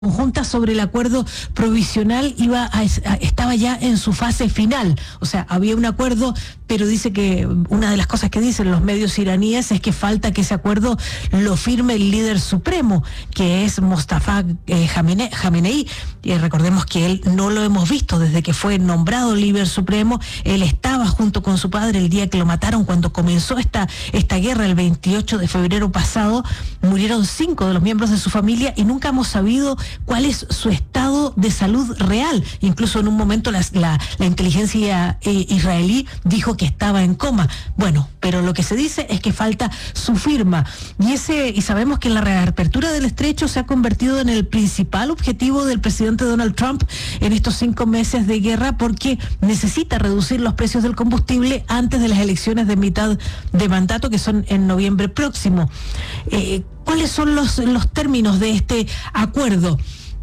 conjunta sobre el acuerdo provisional estaba ya en su fase final. O sea, había un acuerdo, pero dice que una de las cosas que dicen los medios iraníes es que falta que ese acuerdo lo firme el líder supremo, que es Mostafa Jamenei. Y recordemos que él no lo hemos visto desde que fue nombrado líder supremo. Él estaba junto con su padre el día que lo mataron, cuando comenzó esta guerra el 28 de febrero pasado. Murieron 5 de los miembros de su familia y nunca hemos sabido cuál es su estado de salud real. Incluso en un momento la inteligencia israelí dijo que estaba en coma. Bueno, pero lo que se dice es que falta su firma. Y sabemos que la reapertura del estrecho se ha convertido en el principal objetivo del presidente Donald Trump en estos 5 meses de guerra, porque necesita reducir los precios del combustible antes de las elecciones de mitad de mandato, que son en noviembre próximo. ¿Cuáles son los términos de este acuerdo?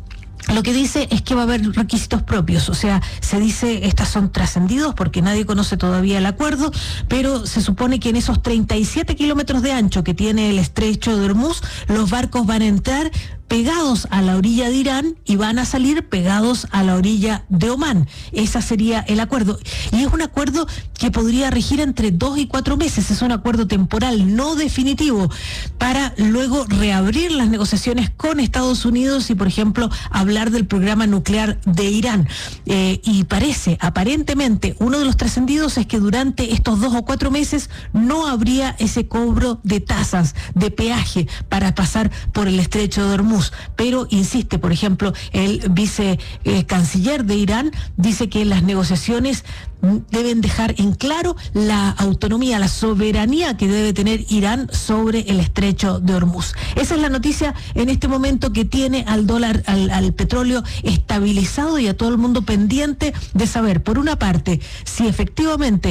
Lo que dice es que va a haber requisitos propios, o sea, se dice, estas son trascendidos porque nadie conoce todavía el acuerdo, pero se supone que en esos 37 kilómetros de ancho que tiene el estrecho de Hormuz, los barcos van a entrar pegados a la orilla de Irán y van a salir pegados a la orilla de Omán. Ese sería el acuerdo. Y es un acuerdo que podría regir entre 2 y 4 meses. Es un acuerdo temporal, no definitivo, para luego reabrir las negociaciones con Estados Unidos y, por ejemplo, hablar del programa nuclear de Irán. Y aparentemente, uno de los trascendidos es que durante estos 2 o 4 meses no habría ese cobro de tasas, de peaje, para pasar por el estrecho de Hormuz. Pero insiste, por ejemplo, el vicecanciller de Irán dice que las negociaciones deben dejar en claro la autonomía, la soberanía que debe tener Irán sobre el estrecho de Hormuz. Esa es la noticia en este momento, que tiene al dólar, al petróleo estabilizado, y a todo el mundo pendiente de saber, por una parte, si efectivamente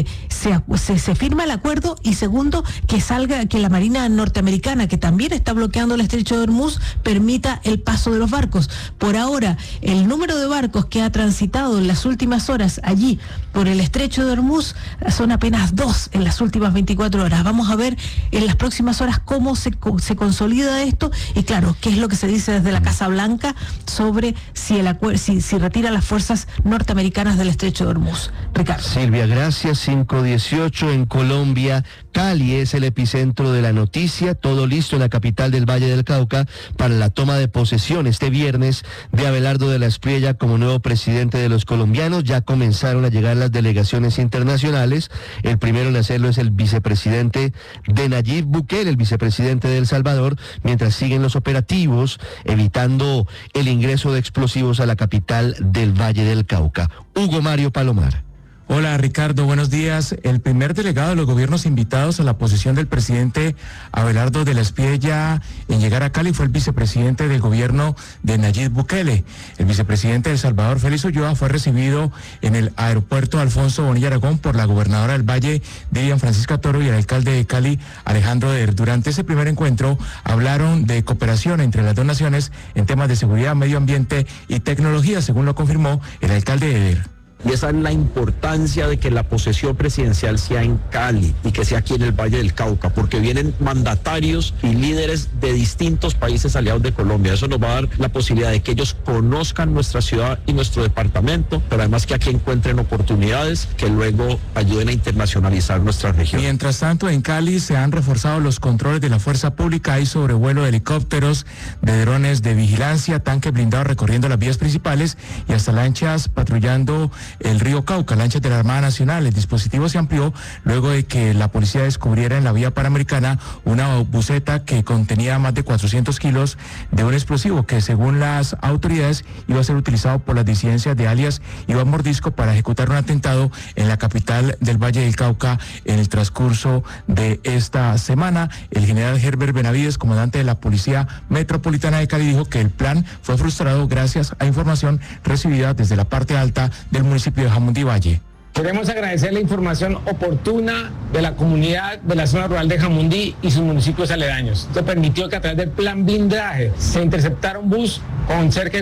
se firma el acuerdo, y segundo, que la Marina norteamericana, que también está bloqueando el estrecho de Hormuz, permita el paso de los barcos. Por ahora, el número de barcos que ha transitado en las últimas horas allí por el estrecho de Hormuz son apenas 2 en las últimas 24 horas. Vamos a ver en las próximas horas cómo se consolida esto, y claro, qué es lo que se dice desde la Casa Blanca sobre si retira las fuerzas norteamericanas del estrecho de Hormuz. Ricardo. Silvia, gracias. 5:18 en Colombia. Cali es el epicentro de la noticia. Todo listo en la capital del Valle del Cauca para la toma de posesión este viernes de Abelardo de la Espriella como nuevo presidente de los colombianos. Ya comenzaron a llegar las delegaciones internacionales. El primero en hacerlo es el vicepresidente de Nayib Bukele, el vicepresidente de El Salvador, mientras siguen los operativos evitando el ingreso de explosivos a la capital del Valle del Cauca. Hugo Mario Palomar. Hola Ricardo, buenos días. El primer delegado de los gobiernos invitados a la posesión del presidente Abelardo de la Espriella en llegar a Cali fue el vicepresidente del gobierno de Nayib Bukele. El vicepresidente de El Salvador, Félix Ulloa, fue recibido en el aeropuerto Alfonso Bonilla Aragón por la gobernadora del Valle, Dilian Francisca Toro, y el alcalde de Cali, Alejandro Der. Durante ese primer encuentro hablaron de cooperación entre las dos naciones en temas de seguridad, medio ambiente y tecnología, según lo confirmó el alcalde de Der. Y esa es la importancia de que la posesión presidencial sea en Cali y que sea aquí en el Valle del Cauca, porque vienen mandatarios y líderes de distintos países aliados de Colombia. Eso nos va a dar la posibilidad de que ellos conozcan nuestra ciudad y nuestro departamento, pero además que aquí encuentren oportunidades que luego ayuden a internacionalizar nuestra región. Mientras tanto, en Cali se han reforzado los controles de la fuerza pública. Hay sobrevuelo de helicópteros, de drones de vigilancia, tanques blindados recorriendo las vías principales y hasta lanchas patrullando el río Cauca, lanchas de la Armada Nacional. El dispositivo se amplió luego de que la policía descubriera en la vía panamericana una buseta que contenía más de 400 kilos de un explosivo que, según las autoridades, iba a ser utilizado por las disidencias de alias Iván Mordisco para ejecutar un atentado en la capital del Valle del Cauca en el transcurso de esta semana. El general Herbert Benavides, comandante de la Policía Metropolitana de Cali, dijo que el plan fue frustrado gracias a información recibida desde la parte alta del municipio de Jamundí Valle. Queremos agradecer la información oportuna de la comunidad de la zona rural de Jamundí y sus municipios aledaños. Esto permitió que a través del plan blindaje se interceptara un bus con cerca de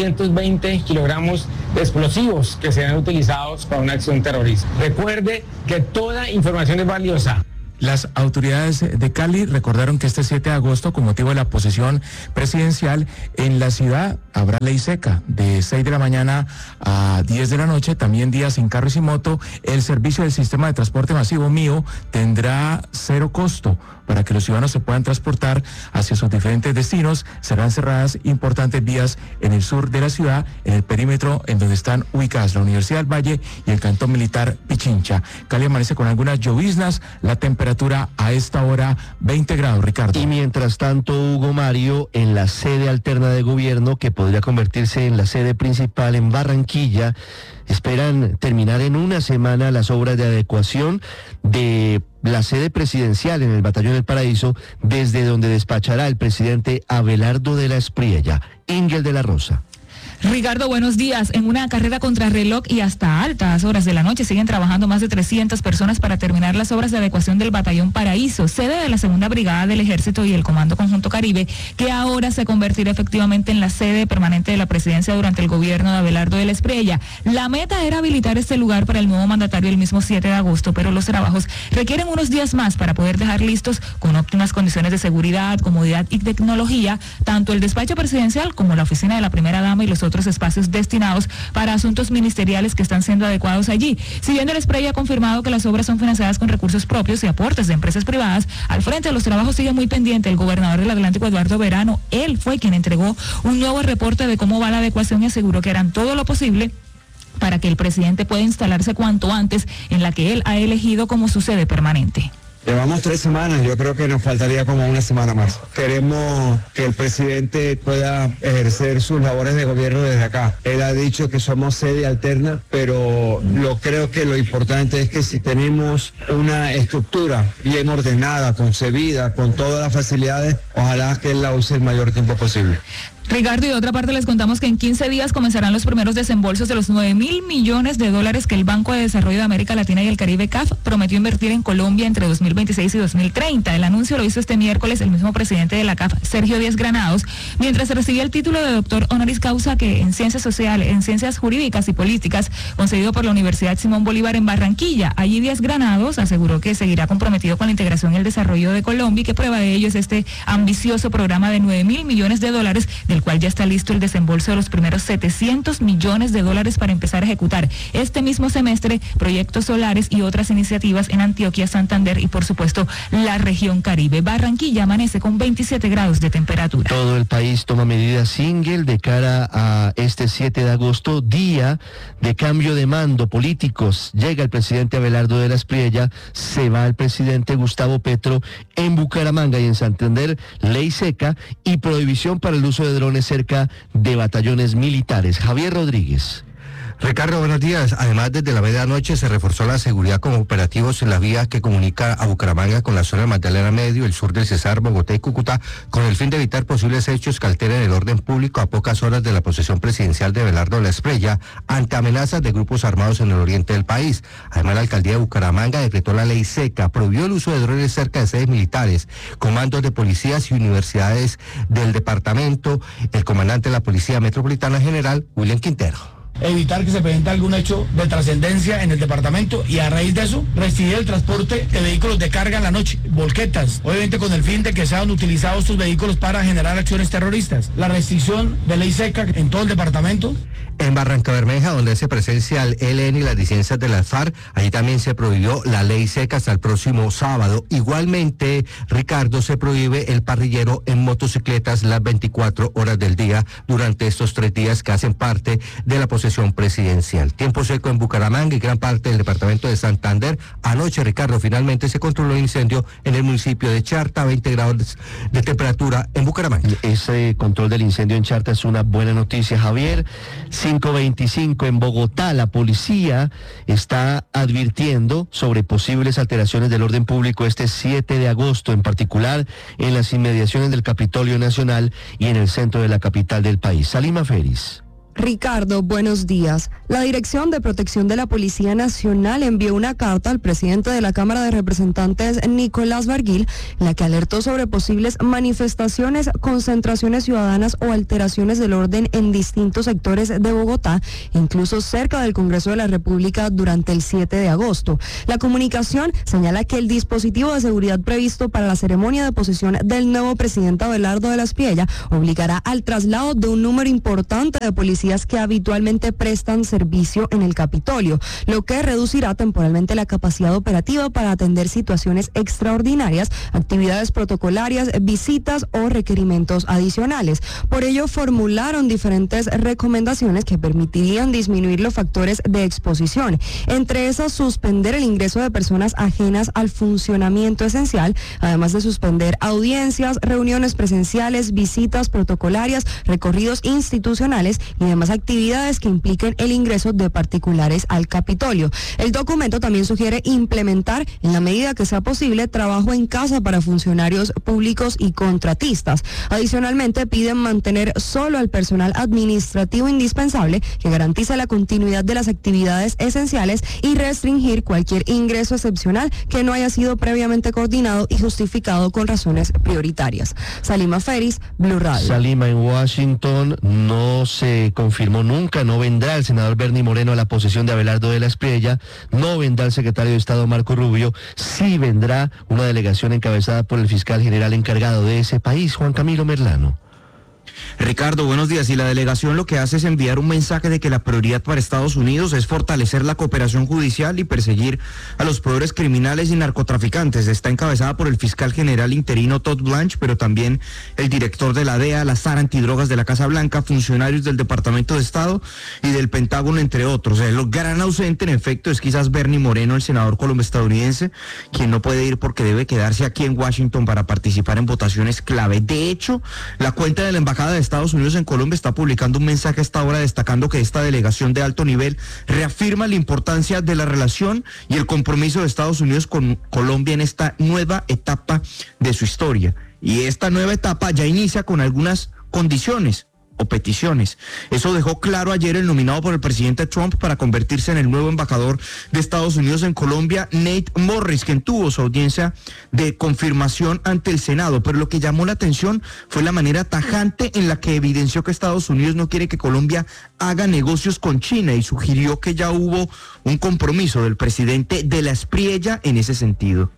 420 kilogramos de explosivos que serán utilizados para una acción terrorista. Recuerde que toda información es valiosa. Las autoridades de Cali recordaron que este 7 de agosto, con motivo de la posesión presidencial en la ciudad, habrá ley seca de 6 de la mañana a 10 de la noche, también día sin carro y sin moto. El servicio del sistema de transporte masivo mío tendrá 0 costo para que los ciudadanos se puedan transportar hacia sus diferentes destinos. Serán cerradas importantes vías en el sur de la ciudad, en el perímetro en donde están ubicadas la Universidad del Valle y el Cantón Militar Pichincha. Cali amanece con algunas lloviznas, la temperatura a esta hora 20 grados, Ricardo. Y mientras tanto, Hugo Mario, en la sede alterna de gobierno, que podría convertirse en la sede principal en Barranquilla, esperan terminar en una semana las obras de adecuación de la sede presidencial en el Batallón del Paraíso, desde donde despachará el presidente Abelardo de la Espriella. Ingel de la Rosa. Ricardo, buenos días. En una carrera contrarreloj y hasta altas horas de la noche siguen trabajando más de 300 personas para terminar las obras de adecuación del Batallón Paraíso, sede de la Segunda Brigada del Ejército y el Comando Conjunto Caribe, que ahora se convertirá efectivamente en la sede permanente de la presidencia durante el gobierno de Abelardo de la Espriella. La meta era habilitar este lugar para el nuevo mandatario el mismo 7 de agosto, pero los trabajos requieren unos días más para poder dejar listos con óptimas condiciones de seguridad, comodidad y tecnología, tanto el despacho presidencial como la oficina de la primera dama y los otros espacios destinados para asuntos ministeriales que están siendo adecuados allí. Si bien el Espriella ha confirmado que las obras son financiadas con recursos propios y aportes de empresas privadas, al frente de los trabajos sigue muy pendiente el gobernador del Atlántico, Eduardo Verano. Él fue quien entregó un nuevo reporte de cómo va la adecuación y aseguró que harán todo lo posible para que el presidente pueda instalarse cuanto antes en la que él ha elegido como su sede permanente. Llevamos 3 semanas, yo creo que nos faltaría como una semana más. Queremos que el presidente pueda ejercer sus labores de gobierno desde acá. Él ha dicho que somos sede alterna, pero creo que lo importante es que si tenemos una estructura bien ordenada, concebida, con todas las facilidades, ojalá que él la use el mayor tiempo posible. Ricardo, y de otra parte les contamos que en 15 días comenzarán los primeros desembolsos de los 9.000 millones de dólares que el Banco de Desarrollo de América Latina y el Caribe, CAF, prometió invertir en Colombia entre 2026 y 2030. El anuncio lo hizo este miércoles el mismo presidente de la CAF, Sergio Díaz Granados, mientras recibía el título de doctor honoris causa que en ciencias sociales, en ciencias jurídicas y políticas, concedido por la Universidad Simón Bolívar en Barranquilla. Allí Díaz Granados aseguró que seguirá comprometido con la integración y el desarrollo de Colombia, y que prueba de ello es este ambicioso programa de 9.000 millones de dólares, del cual ya está listo el desembolso de los primeros 700 millones de dólares para empezar a ejecutar este mismo semestre proyectos solares y otras iniciativas en Antioquia, Santander y por supuesto la región Caribe. Barranquilla amanece con 27 grados de temperatura. Todo el país toma medidas single de cara a este 7 de agosto, día de cambio de mando políticos. Llega el presidente Abelardo de la Espriella, se va el presidente Gustavo Petro. En Bucaramanga y en Santander, ley seca y prohibición para el uso de drones cerca de batallones militares. Javier Rodríguez. Ricardo, buenos días. Además, desde la medianoche se reforzó la seguridad con operativos en la vía que comunica a Bucaramanga con la zona de Magdalena Medio, el sur del Cesar, Bogotá y Cúcuta, con el fin de evitar posibles hechos que alteren el orden público a pocas horas de la posesión presidencial de Abelardo de la Espriella, ante amenazas de grupos armados en el oriente del país. Además, la alcaldía de Bucaramanga decretó la ley seca, prohibió el uso de drones cerca de sedes militares, comandos de policías y universidades del departamento. El comandante de la Policía Metropolitana General, William Quintero. Evitar que se presente algún hecho de trascendencia en el departamento y a raíz de eso restringir el transporte de vehículos de carga en la noche, volquetas, obviamente con el fin de que sean utilizados estos vehículos para generar acciones terroristas. La restricción de ley seca en todo el departamento. En Barrancabermeja, donde hace presencia el ELN y las disidencias de la FARC, allí también se prohibió la ley seca hasta el próximo sábado. Igualmente, Ricardo, se prohíbe el parrillero en motocicletas las 24 horas del día durante estos 3 días que hacen parte de la posesión presidencial. Tiempo seco en Bucaramanga y gran parte del departamento de Santander. Anoche, Ricardo, finalmente se controló el incendio en el municipio de Charta, 20 grados de temperatura en Bucaramanga. Ese control del incendio en Charta es una buena noticia, Javier. 5:25 en Bogotá, la policía está advirtiendo sobre posibles alteraciones del orden público este 7 de agosto, en particular en las inmediaciones del Capitolio Nacional y en el centro de la capital del país. Salima Feris. Ricardo, buenos días. La Dirección de Protección de la Policía Nacional envió una carta al presidente de la Cámara de Representantes, Nicolás Barguil, en la que alertó sobre posibles manifestaciones, concentraciones ciudadanas o alteraciones del orden en distintos sectores de Bogotá, incluso cerca del Congreso de la República durante el 7 de agosto. La comunicación señala que el dispositivo de seguridad previsto para la ceremonia de posesión del nuevo presidente Abelardo de la Espriella obligará al traslado de un número importante de policías que habitualmente prestan servicio en el Capitolio, lo que reducirá temporalmente la capacidad operativa para atender situaciones extraordinarias, actividades protocolarias, visitas o requerimientos adicionales. Por ello, formularon diferentes recomendaciones que permitirían disminuir los factores de exposición. Entre esas, suspender el ingreso de personas ajenas al funcionamiento esencial, además de suspender audiencias, reuniones presenciales, visitas protocolarias, recorridos institucionales y demás actividades que impliquen el ingreso de particulares al Capitolio. El documento también sugiere implementar, en la medida que sea posible, trabajo en casa para funcionarios públicos y contratistas. Adicionalmente, piden mantener solo al personal administrativo indispensable que garantiza la continuidad de las actividades esenciales y restringir cualquier ingreso excepcional que no haya sido previamente coordinado y justificado con razones prioritarias. Salima Feris, Blue Radio. Salima, en Washington no se confirmó nunca, no vendrá el senador Bernie Moreno a la posesión de Abelardo de la Espriella, no vendrá el secretario de Estado Marco Rubio, sí vendrá una delegación encabezada por el fiscal general encargado de ese país, Juan Camilo Merlano. Ricardo, buenos días. Y la delegación lo que hace es enviar un mensaje de que la prioridad para Estados Unidos es fortalecer la cooperación judicial y perseguir a los poderes criminales y narcotraficantes. Está encabezada por el fiscal general interino Todd Blanche, pero también el director de la DEA, la SAR antidrogas de la Casa Blanca, funcionarios del Departamento de Estado y del Pentágono, entre otros. El gran ausente, en efecto, es quizás Bernie Moreno, el senador colombo-estadounidense, quien no puede ir porque debe quedarse aquí en Washington para participar en votaciones clave. De hecho, la cuenta de la Embajada de Estados Unidos en Colombia está publicando un mensaje a esta hora destacando que esta delegación de alto nivel reafirma la importancia de la relación y el compromiso de Estados Unidos con Colombia en esta nueva etapa de su historia. Y esta nueva etapa ya inicia con algunas condiciones o peticiones. Eso dejó claro ayer el nominado por el presidente Trump para convertirse en el nuevo embajador de Estados Unidos en Colombia, Nate Morris, quien tuvo su audiencia de confirmación ante el Senado. Pero lo que llamó la atención fue la manera tajante en la que evidenció que Estados Unidos no quiere que Colombia haga negocios con China y sugirió que ya hubo un compromiso del presidente de la Espriella en ese sentido.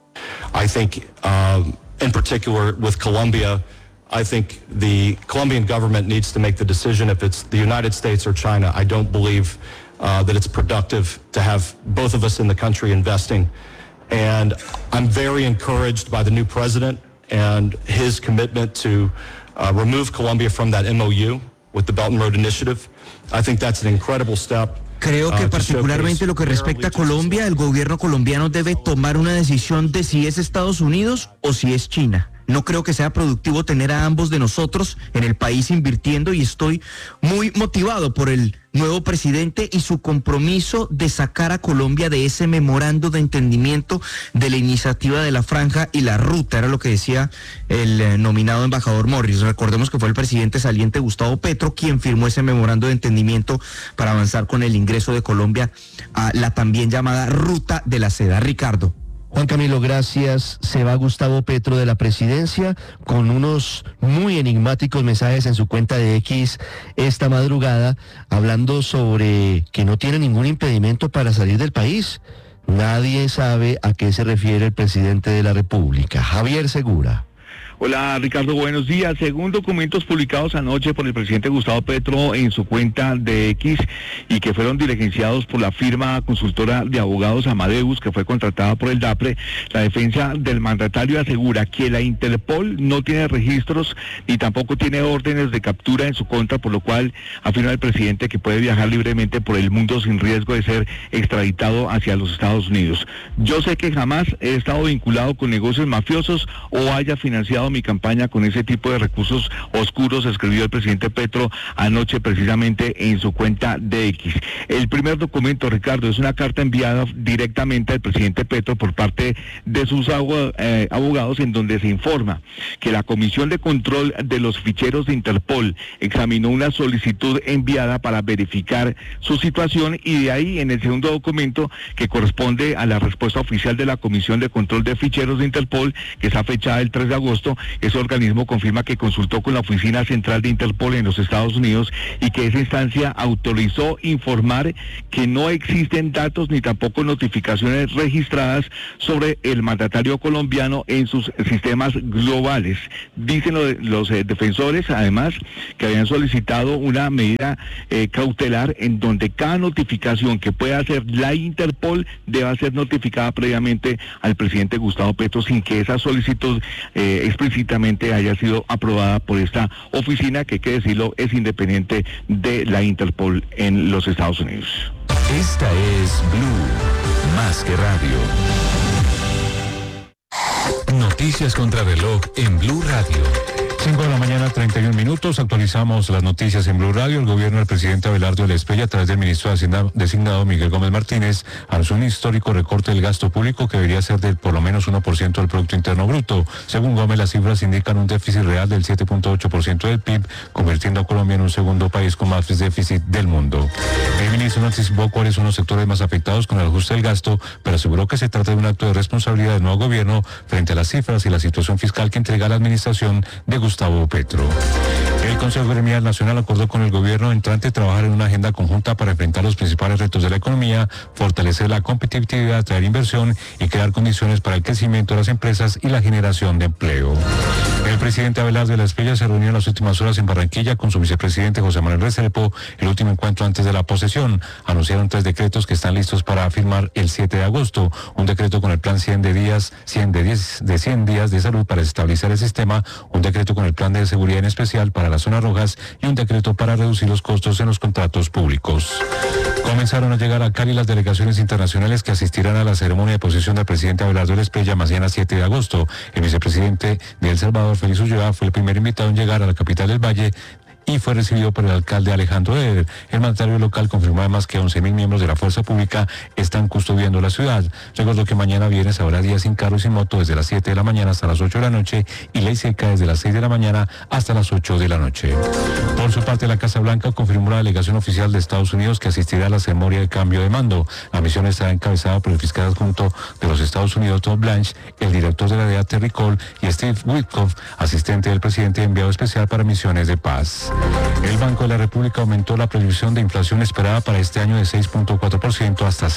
I think, in particular with Colombia, I think the Colombian government needs to make the decision if it's the United States or China. I don't believe that it's productive to have both of us in the country investing. And I'm very encouraged by the new president and his commitment to remove Colombia from that MOU with the Belt and Road Initiative. I think that's an incredible step. Creo que particularmente lo que respecta a Colombia, el gobierno colombiano debe tomar una decisión de si es Estados Unidos o si es China. No creo que sea productivo tener a ambos de nosotros en el país invirtiendo y estoy muy motivado por el nuevo presidente y su compromiso de sacar a Colombia de ese memorando de entendimiento de la iniciativa de la franja y la ruta, era lo que decía el nominado embajador Morris. Recordemos que fue el presidente saliente Gustavo Petro quien firmó ese memorando de entendimiento para avanzar con el ingreso de Colombia a la también llamada Ruta de la Seda. Ricardo. Juan Camilo, gracias. Se va Gustavo Petro de la presidencia con unos muy enigmáticos mensajes en su cuenta de X esta madrugada, hablando sobre que no tiene ningún impedimento para salir del país. Nadie sabe a qué se refiere el presidente de la República. Javier Segura. Hola Ricardo, buenos días. Según documentos publicados anoche por el presidente Gustavo Petro en su cuenta de X y que fueron diligenciados por la firma consultora de abogados Amadeus, que fue contratada por el DAPRE, la defensa del mandatario asegura que la Interpol no tiene registros ni tampoco tiene órdenes de captura en su contra, por lo cual afirma el presidente que puede viajar libremente por el mundo sin riesgo de ser extraditado hacia los Estados Unidos. Yo sé que jamás he estado vinculado con negocios mafiosos o haya financiado iniciado mi campaña con ese tipo de recursos oscuros, escribió el presidente Petro anoche precisamente en su cuenta de X. El primer documento, Ricardo, es una carta enviada directamente al presidente Petro por parte de sus abogados, en donde se informa que la Comisión de Control de los Ficheros de Interpol examinó una solicitud enviada para verificar su situación, y de ahí en el segundo documento, que corresponde a la respuesta oficial de la Comisión de Control de Ficheros de Interpol, que está fechada el 3 de agosto, ese organismo confirma que consultó con la Oficina Central de Interpol en los Estados Unidos y que esa instancia autorizó informar que no existen datos ni tampoco notificaciones registradas sobre el mandatario colombiano en sus sistemas globales. Dicen los defensores, además, que habían solicitado una medida cautelar en donde cada notificación que pueda hacer la Interpol deba ser notificada previamente al presidente Gustavo Petro, sin que esa solicitud explícitamente haya sido aprobada por esta oficina, que hay que decirlo, es independiente de la Interpol en los Estados Unidos. Esta es Blue, más que radio. Noticias contra reloj en Blue Radio. 5 de la mañana, 31 minutos. Actualizamos las noticias en Blue Radio. El gobierno del presidente Abelardo Elespeya, a través del ministro de Hacienda designado Miguel Gómez Martínez, anunció un histórico recorte del gasto público que debería ser del por lo menos 1% del Producto Interno Bruto. Según Gómez, las cifras indican un déficit real del 7.8% del PIB, convirtiendo a Colombia en un segundo país con más déficit del mundo. El ministro no anticipó cuáles son los sectores más afectados con el ajuste del gasto, pero aseguró que se trata de un acto de responsabilidad del nuevo gobierno frente a las cifras y la situación fiscal que entrega la administración de Gustavo Petro. El Consejo Gremial Nacional acordó con el gobierno entrante trabajar en una agenda conjunta para enfrentar los principales retos de la economía, fortalecer la competitividad, atraer inversión y crear condiciones para el crecimiento de las empresas y la generación de empleo. El presidente Abelardo Elespeya se reunió en las últimas horas en Barranquilla con su vicepresidente José Manuel Restrepo, el último encuentro antes de la posesión. Anunciaron 3 decretos que están listos para firmar el 7 de agosto. Un decreto con el plan 100 días de salud para estabilizar el sistema, un decreto con el plan de seguridad en especial para las zonas rojas y un decreto para reducir los costos en los contratos públicos. Comenzaron a llegar a Cali las delegaciones internacionales que asistirán a la ceremonia de posesión del presidente Abelardo Elespeya mañana 7 de agosto. El vicepresidente de El Salvador, Félix Ulloa, fue el primer invitado en llegar a la capital del Valle y fue recibido por el alcalde Alejandro Eder. El mandatario local confirmó además que 11.000 miembros de la fuerza pública están custodiando la ciudad. Recordó que mañana viernes habrá días sin carro y sin moto desde las 7 de la mañana hasta las 8 de la noche y ley seca desde las 6 de la mañana hasta las 8 de la noche. Por su parte, la Casa Blanca confirmó la delegación oficial de Estados Unidos que asistirá a la ceremonia de cambio de mando. La misión estará encabezada por el fiscal adjunto de los Estados Unidos, Todd Blanche, el director de la DEA, Terry Cole, y Steve Witkoff, asistente del presidente y enviado especial para misiones de paz. El Banco de la República aumentó la previsión de inflación esperada para este año de 6.4% hasta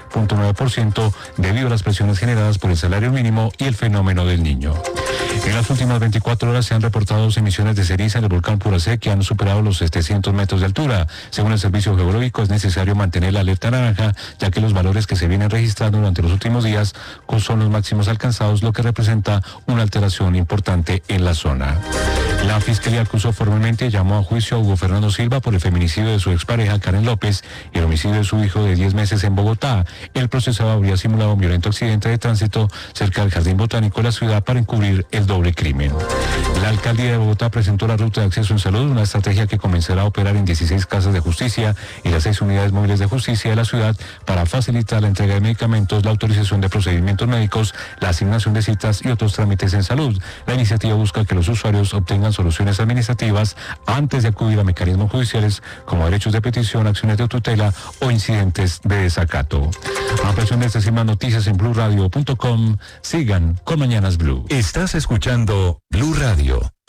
6.9% debido a las presiones generadas por el salario mínimo y el fenómeno del Niño. En las últimas 24 horas se han reportado 2 emisiones de ceniza en el volcán Puracé que han superado los 700 metros de altura. Según el Servicio Geológico, es necesario mantener la alerta naranja, ya que los valores que se vienen registrando durante los últimos días son los máximos alcanzados, lo que representa una alteración importante en la zona. La Fiscalía acusó formalmente y llamó a juicio a Hugo Fernando Silva por el feminicidio de su expareja Karen López y el homicidio de su hijo de 10 meses en Bogotá. El procesado habría simulado un violento accidente de tránsito cerca del Jardín Botánico de la ciudad para encubrir el doble crimen. La Alcaldía de Bogotá presentó la Ruta de Acceso en Salud, una estrategia que comenzará a operar en 16 casas de justicia y las 6 unidades móviles de justicia de la ciudad para facilitar la entrega de medicamentos, la autorización de procedimientos médicos, la asignación de citas y otros trámites en salud. La iniciativa busca que los usuarios obtengan soluciones administrativas antes de acudir a mecanismos judiciales como derechos de petición, acciones de tutela o incidentes de desacato. Ampliación de estas y más noticias en BlueRadio.com. Sigan con Mañanas Blue. Estás escuchando Blue Radio.